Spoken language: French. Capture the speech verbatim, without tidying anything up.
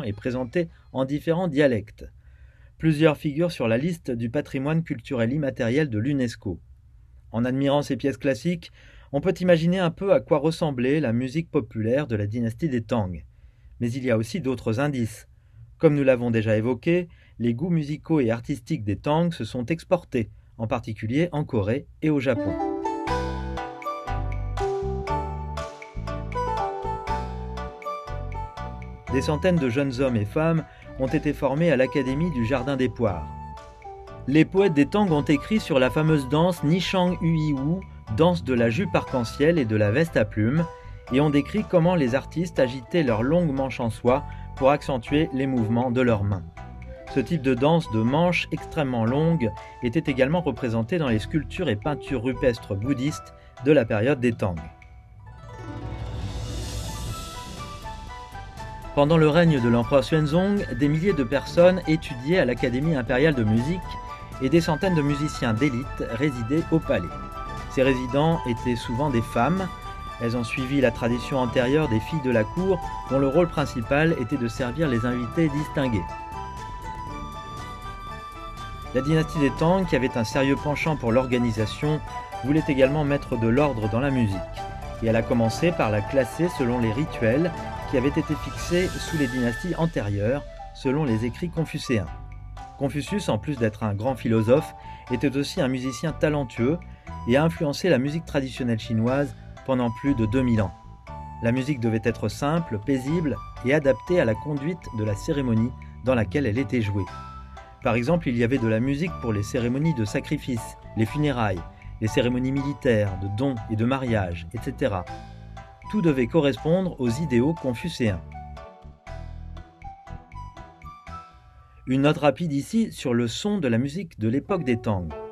est présenté en différents dialectes. Plusieurs figurent sur la liste du patrimoine culturel immatériel de l'UNESCO. En admirant ces pièces classiques, on peut imaginer un peu à quoi ressemblait la musique populaire de la dynastie des Tang. Mais il y a aussi d'autres indices. Comme nous l'avons déjà évoqué, les goûts musicaux et artistiques des Tang se sont exportés, en particulier en Corée et au Japon. Des centaines de jeunes hommes et femmes ont été formés à l'Académie du Jardin des Poires. Les poètes des Tang ont écrit sur la fameuse danse Nishang Ui-Wu, danse de la jupe arc-en-ciel et de la veste à plumes, et ont décrit comment les artistes agitaient leurs longues manches en soie pour accentuer les mouvements de leurs mains. Ce type de danse de manches extrêmement longues était également représenté dans les sculptures et peintures rupestres bouddhistes de la période des Tang. Pendant le règne de l'empereur Xuanzong, des milliers de personnes étudiaient à l'Académie impériale de musique et des centaines de musiciens d'élite résidaient au palais. Ces résidents étaient souvent des femmes. Elles ont suivi la tradition antérieure des filles de la cour dont le rôle principal était de servir les invités distingués. La dynastie des Tang, qui avait un sérieux penchant pour l'organisation, voulait également mettre de l'ordre dans la musique. Et elle a commencé par la classer selon les rituels qui avaient été fixés sous les dynasties antérieures, selon les écrits confucéens. Confucius, en plus d'être un grand philosophe, était aussi un musicien talentueux et a influencé la musique traditionnelle chinoise pendant plus de deux mille ans. La musique devait être simple, paisible et adaptée à la conduite de la cérémonie dans laquelle elle était jouée. Par exemple, il y avait de la musique pour les cérémonies de sacrifice, les funérailles, les cérémonies militaires, de dons et de mariage, et cetera. Tout devait correspondre aux idéaux confucéens. Une note rapide ici sur le son de la musique de l'époque des Tang.